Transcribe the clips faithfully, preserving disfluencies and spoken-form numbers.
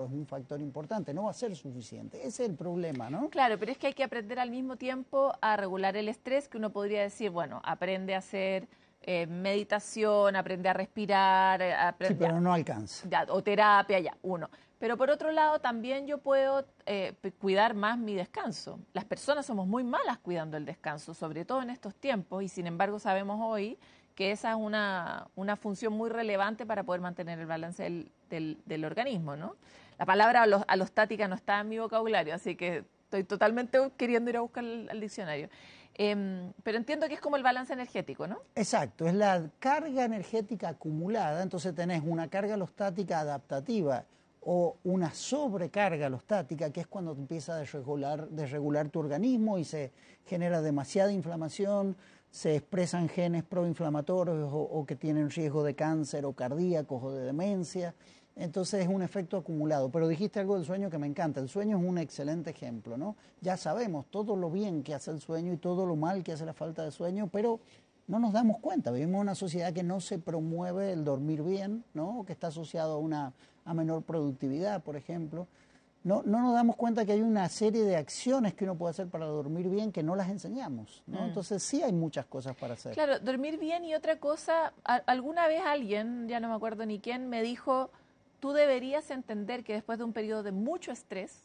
es un factor importante, no va a ser suficiente. Ese es el problema, ¿no? Claro, pero es que hay que aprender al mismo tiempo a regular el estrés, que uno podría decir, bueno, aprende a hacer eh, meditación, aprende a respirar, aprende sí, pero a, no alcanza. ya, o terapia, ya, uno. Pero por otro lado, también yo puedo eh, cuidar más mi descanso. Las personas somos muy malas cuidando el descanso, sobre todo en estos tiempos, y sin embargo sabemos hoy que esa es una, una función muy relevante para poder mantener el balance del, del, del organismo, ¿no? La palabra alos, alostática no está en mi vocabulario, así que estoy totalmente queriendo ir a buscar el, el diccionario. Eh, pero entiendo que es como el balance energético, ¿no? Exacto, es la carga energética acumulada, entonces tenés una carga alostática adaptativa o una sobrecarga alostática, que es cuando empieza a desregular, desregular tu organismo y se genera demasiada inflamación, se expresan genes proinflamatorios o, o que tienen riesgo de cáncer o cardíacos o de demencia. Entonces es un efecto acumulado. Pero dijiste algo del sueño que me encanta. El sueño es un excelente ejemplo, ¿no? Ya sabemos todo lo bien que hace el sueño y todo lo mal que hace la falta de sueño, pero no nos damos cuenta. Vivimos en una sociedad que no se promueve el dormir bien, ¿no? Que está asociado a una a menor productividad, por ejemplo. No, no nos damos cuenta que hay una serie de acciones que uno puede hacer para dormir bien que no las enseñamos, ¿no? Mm. Entonces sí hay muchas cosas para hacer. Claro, dormir bien y otra cosa, a, alguna vez alguien, ya no me acuerdo ni quién, me dijo, tú deberías entender que después de un periodo de mucho estrés,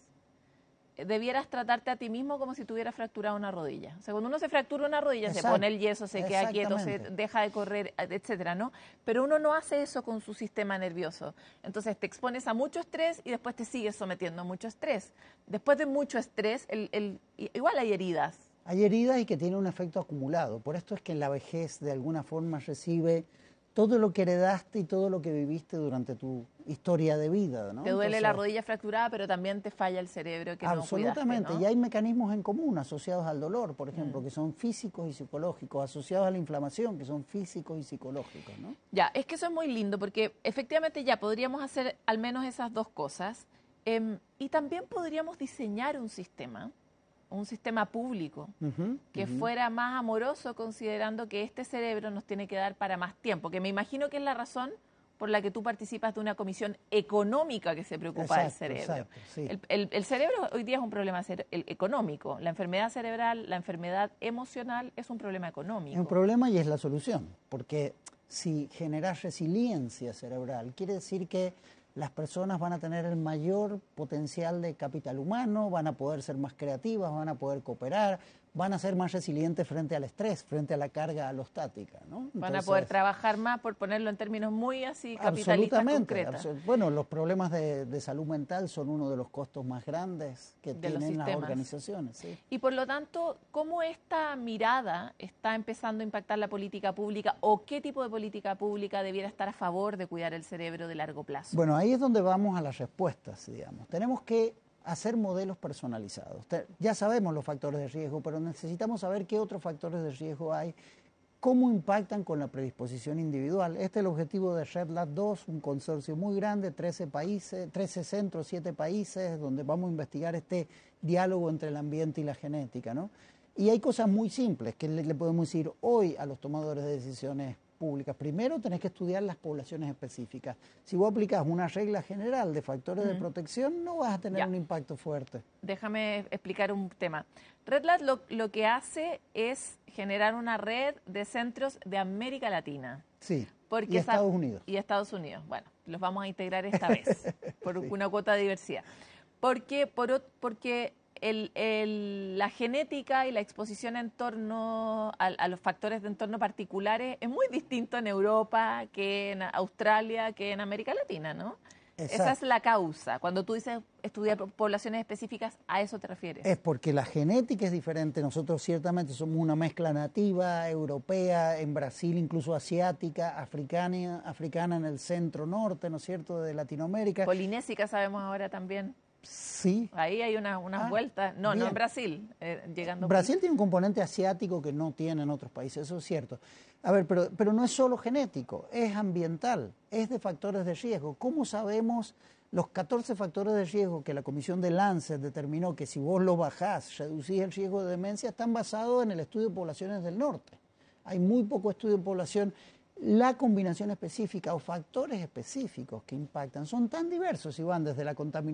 debieras tratarte a ti mismo como si tuvieras fracturado una rodilla. O sea, cuando uno se fractura una rodilla, Exacto. se pone el yeso, se queda quieto, se deja de correr, etcétera, ¿no? Pero uno no hace eso con su sistema nervioso. Entonces te expones a mucho estrés y después te sigues sometiendo a mucho estrés. Después de mucho estrés, el, el, igual hay heridas. Hay heridas y que tienen un efecto acumulado. Por esto es que en la vejez de alguna forma recibe todo lo que heredaste y todo lo que viviste durante tu historia de vida, ¿no? Te duele Entonces, la rodilla fracturada, pero también te falla el cerebro que absolutamente, no cuidaste, ¿no? Y hay mecanismos en común asociados al dolor, por ejemplo, mm. que son físicos y psicológicos, asociados a la inflamación, que son físicos y psicológicos, ¿no? Ya, es que eso es muy lindo, porque efectivamente ya podríamos hacer al menos esas dos cosas, eh, y también podríamos diseñar un sistema, un sistema público uh-huh, que uh-huh. fuera más amoroso, considerando que este cerebro nos tiene que dar para más tiempo, que me imagino que es la razón por la que tú participas de una comisión económica que se preocupa exacto, del cerebro. Exacto, sí. el, el, el cerebro hoy día es un problema cere- el económico, la enfermedad cerebral, la enfermedad emocional es un problema económico. Es un problema y es la solución, porque si generas resiliencia cerebral, quiere decir que las personas van a tener el mayor potencial de capital humano, van a poder ser más creativas, van a poder cooperar, van a ser más resilientes frente al estrés, frente a la carga alostática, ¿no? Entonces, van a poder trabajar más, por ponerlo en términos muy así capitalistas concretos. Absolut- bueno, los problemas de, de salud mental son uno de los costos más grandes que de tienen las organizaciones. ¿Sí? Y por lo tanto, ¿cómo esta mirada está empezando a impactar la política pública o qué tipo de política pública debiera estar a favor de cuidar el cerebro de largo plazo? Bueno, ahí es donde vamos a las respuestas, digamos. Tenemos que hacer modelos personalizados. Ya sabemos los factores de riesgo, pero necesitamos saber qué otros factores de riesgo hay, cómo impactan con la predisposición individual. Este es el objetivo de Red Lab dos, un consorcio muy grande, trece países, trece centros, siete países, donde vamos a investigar este diálogo entre el ambiente y la genética, ¿no? Y hay cosas muy simples que le, le podemos decir hoy a los tomadores de decisiones públicas. Primero tenés que estudiar las poblaciones específicas. Si vos aplicás una regla general de factores mm. de protección, no vas a tener ya. un impacto fuerte. Déjame explicar un tema. RedLab lo, lo que hace es generar una red de centros de América Latina. Sí, porque y Estados Unidos. Y Estados Unidos. Bueno, los vamos a integrar esta vez por sí. una cuota de diversidad. Porque, por, porque El, el, la genética y la exposición en torno a, a los factores de entorno particulares es muy distinto en Europa que en Australia, que en América Latina, ¿no? Exacto. Esa es la causa. Cuando tú dices estudiar poblaciones específicas, ¿a eso te refieres? Es porque la genética es diferente. Nosotros ciertamente somos una mezcla nativa, europea, en Brasil incluso asiática, africana, africana en el centro norte, ¿no es cierto?, de Latinoamérica. Polinésica sabemos ahora también. Sí. Ahí hay unas una ah, vueltas. No, bien. no en Brasil. Eh, llegando Brasil tiene un componente asiático que no tienen otros países, eso es cierto. A ver, pero, pero no es solo genético, es ambiental, es de factores de riesgo. ¿Cómo sabemos los catorce factores de riesgo que la Comisión de Lancet determinó que si vos lo bajás, reducís el riesgo de demencia, están basados en el estudio de poblaciones del norte? Hay muy poco estudio de población. La combinación específica o factores específicos que impactan son tan diversos y van desde la contaminación